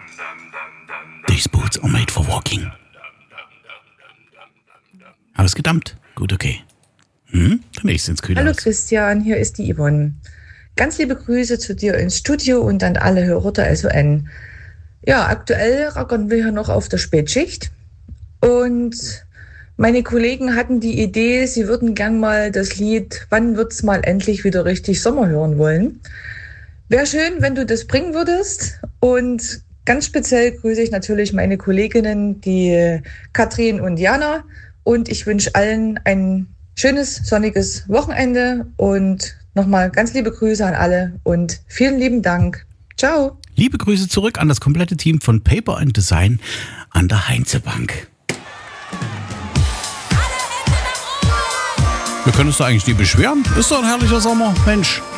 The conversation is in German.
These boots are made for walking. Ausgedammt? Gut, okay. Dann nächstes ins Kühlhaus. Hallo Christian, hier ist die Yvonne. Ganz liebe Grüße zu dir ins Studio und an alle Hörer der SON. Ja, aktuell rackern wir hier noch auf der Spätschicht und meine Kollegen hatten die Idee, sie würden gern mal das Lied Wann wird's mal endlich wieder richtig Sommer hören wollen. Wäre schön, wenn du das bringen würdest, und ganz speziell grüße ich natürlich meine Kolleginnen, die Katrin und Jana, und ich wünsche allen ein schönes, sonniges Wochenende und nochmal ganz liebe Grüße an alle und vielen lieben Dank. Ciao. Liebe Grüße zurück an das komplette Team von Paper and Design an der Heinzebank. Wir können uns da eigentlich nie beschweren. Ist doch ein herrlicher Sommer, Mensch.